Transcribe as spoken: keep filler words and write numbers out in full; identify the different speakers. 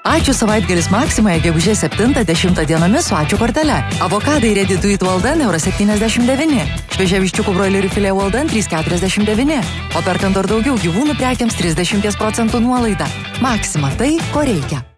Speaker 1: Ačiū savaitgalis Maksimoje gegužės septintą dešimtą dienomis su ačiū kortele. Avokadai ready to eat Walden euro septyniasdešimt devyni. Šviežia viščiukų broilerių filė Walden trys keturiasdešimt devyni. O perkant dar daugiau gyvūnų prekiams trisdešimt procentų nuolaida. Maksima tai, ko reikia.